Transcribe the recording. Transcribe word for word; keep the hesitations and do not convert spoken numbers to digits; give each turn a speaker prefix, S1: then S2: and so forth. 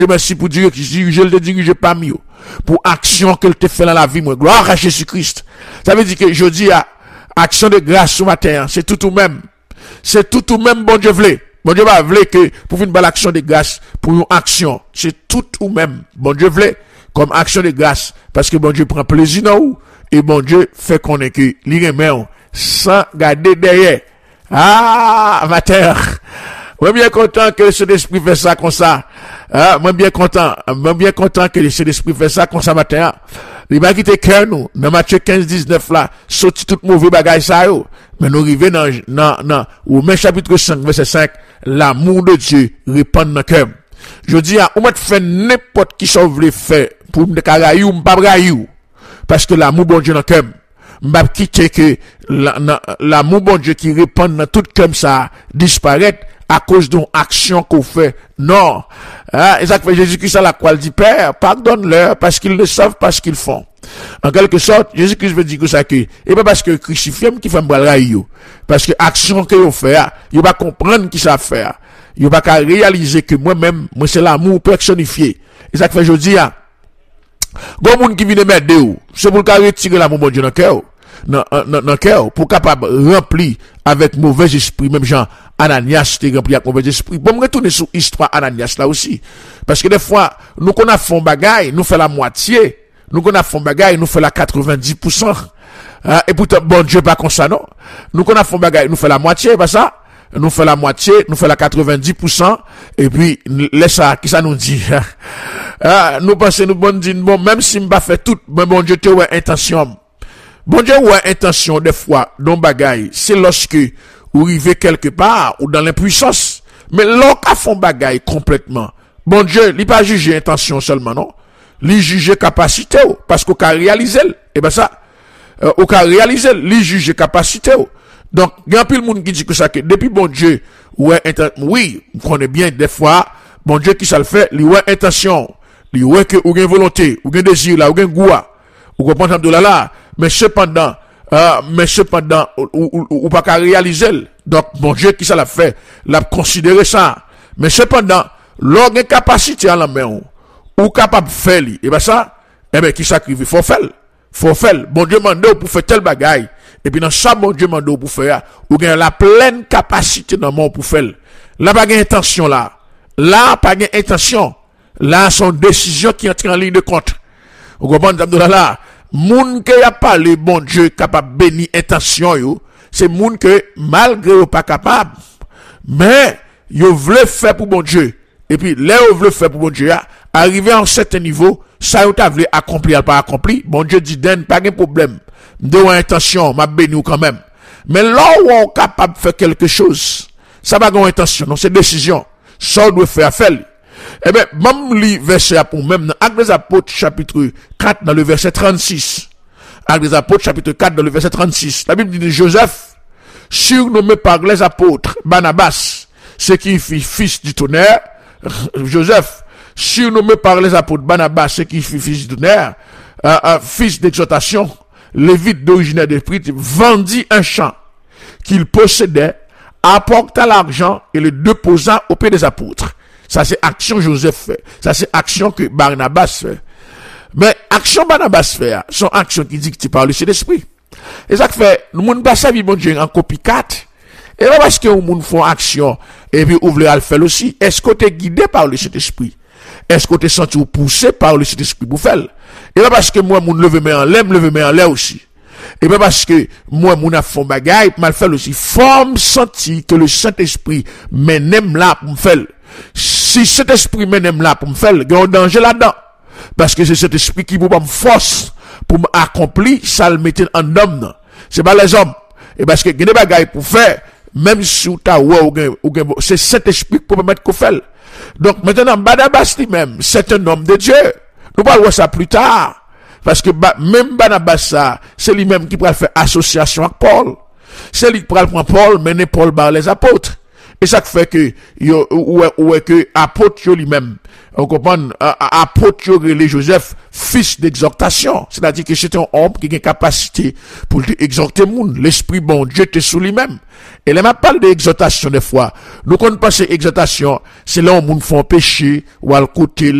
S1: Et merci pour dire que je le dirige pas mieux. Pour action qu'elle te fait dans la vie, moi. Gloire à Jésus-Christ. Ça veut dire que je dis à action de grâce ce matin, c'est tout ou même. C'est tout ou même, bon Dieu voulait. Bon Dieu va voulait que pour une belle action de grâce, pour une action, c'est tout ou même, bon Dieu voulait, comme action de grâce, parce que bon Dieu prend plaisir dans vous, et bon Dieu fait qu'on est que, l'y remet sans garder derrière. Ah, ma terre. Moi bien content que le Saint-Esprit fait ça comme ça. Ah, moi bien content, moi bien content que le Saint-Esprit fait ça comme ça matin. Il va quitter cœur nous. Dans Matthieu quinze, dix-neuf là, sorti tout mauvais bagage ça yo. Mais nous arrivons dans, dans, dans, au même chapitre cinq, verset cinq, l'amour de Dieu répand dans cœur. Je dis à, on m'a fait n'importe qui ça voulait faire pour me carayou, ou m'pas rayou. Parce que l'amour bon Dieu dans cœur. M'pas quitter que l'amour bon Dieu qui répand dans tout comme ça disparaît à cause d'une action qu'on fait. Non. Hein? Et ça fait Jésus-Christ à la croix, il dit, Père, pardonne-leur parce qu'ils ne savent pas ce qu'ils font. En quelque sorte, Jésus-Christ veut dire que ça que, et pas parce que crucifié qui fait me railler. Parce que action que vous faites, vous pas comprendre qui ça fait. Vous pas qu'à réaliser que moi-même, moi c'est l'amour personnifié. Et ça fait je dis, ah, gon moun qui vient m'aider ou, c'est pour qu'à retirer l'amour bon Dieu dans cœur. Dans, dans, dans cœur, pour capable remplir avec mauvais esprit, même genre, Ananias t'es rempli avec mauvais esprit. Bon, me retourner sur l'histoire Ananias là aussi. Parce que des fois, nous qu'on a fait bagaille, nous fait la moitié. Nous qu'on a fait bagaille, nous fait la quatre-vingt-dix pour cent. Hein? Et pourtant, bon Dieu, pas comme ça, non? Nous qu'on a fait bagaille, nous fait la moitié, pas ça? Nous fait la moitié, nous fait la quatre-vingt-dix pour cent. Et puis, laisse ça, qui ça nous dit? Hein? Nous pensons, nous bon dire, bon, même si m'pas fait tout, mais bon Dieu, tu as intention. Bon Dieu, ouais, intention, des fois, dans bagaille, c'est lorsque, ou arriver quelque part, ou dans l'impuissance. Mais l'on font bagaille complètement. Bon Dieu, il pas juger intention seulement, non? Il juger capacité, parce qu'on a réalisé. Et ben ça, euh, on a réalisé, il juger capacité. Donc, il y a un peu de monde qui dit que ça, que depuis bon Dieu, ouais, oui, on connaît bien des fois, bon Dieu qui ça le fait, il ouais intention, il ouais que, ou une volonté, ou un désir là, ou un goût, ou comprendre de là là, mais cependant, Euh, mais cependant, ou, ou, ou, ou pas qu'à réaliser. Donc, bon Dieu, qui ça l'a fait, l'a considéré ça. Mais cependant, l'on a capacité à la main, ou capable de faire, et ben ça, eh ben, qui sacrifie, faut faire. Faut faire. Bon Dieu mande pour faire tel bagaille. Et puis, dans ça, bon Dieu mande pour faire, ou gagne la pleine capacité dans le monde pour faire. Là, pas gagne intention là. Là, pas gagne intention. Là, son décision qui entre en ligne de compte. Vous comprenez, là? Moun que y a pas le bon Dieu capable bénir intention yo, c'est moun que malgré ou pas capable, mais yo vle faire pour bon Dieu. Et puis là yo vle faire pour bon Dieu, arrivé à un certain niveau, ça yo t'a vle accomplir pas accompli, bon Dieu dit den pas de problème. De ou intention, m'a béni ou quand même. Mais là où on capable de faire quelque chose, ça pas gon intention, non c'est décision. Ça doit faire faire. Eh bien, même li verset pour même dans Actes des Apôtres chapitre quatre dans le verset trente-six. Actes des Apôtres chapitre quatre dans le verset trente-six. La Bible dit de Joseph, surnommé par les apôtres Barnabas, ce qui fit fils du tonnerre. Joseph, surnommé par les apôtres Barnabas, ce qui fit fils du tonnerre, euh, euh, fils d'exhortation, lévite d'origine d'esprit, vendit un champ qu'il possédait, apporta l'argent et le déposa au pied des apôtres. Ça, c'est action Joseph fait. Ça, c'est action que Barnabas fait. Mais action Barnabas fait, son action qui dit que tu parles du Saint-Esprit. Et ça fait, nous ne pas ça, bon Dieu, en copycat. Et là, parce que nous font action, et puis ouvre à le faire aussi. Est-ce que tu es guidé par le Saint-Esprit? Est-ce que tu es senti ou poussé par le Saint-Esprit pour faire? Et là, parce que moi, mon lever mes en l'air, me lever mes en l'air aussi. Et bien parce que moi, mon a fait bagaille, mal fait aussi. Forme senti que le Saint-Esprit m'aime là pour me faire. Si cet esprit m'aime là pour me faire, il y a un danger là-dedans. Parce que c'est cet esprit qui me force pour m'accomplir, ça le mettait en homme. C'est pas les hommes. Et parce que il y a des bagailles pour faire, même si tu as ou c'est cet esprit pour me mettre qu'on fait. Donc maintenant, Barnabas lui-même, c'est un homme de Dieu. Nous parlons ça plus tard. Parce que même Barnabas, c'est lui-même qui pourra faire association avec Paul. C'est lui qui pourra prendre Paul, mener Paul par les apôtres. Et ça fait que, yo, ou, ou, que, apôtre lui-même, on comprend, apôtre relé Joseph, fils d'exhortation. C'est-à-dire que c'est un homme qui a une capacité pour exhorter le monde. L'esprit bon Dieu était sous lui-même. Et là, on parle d'exhortation des fois. Nous, quand on pense à exhortation, c'est là où on fait péché, ou à le côté,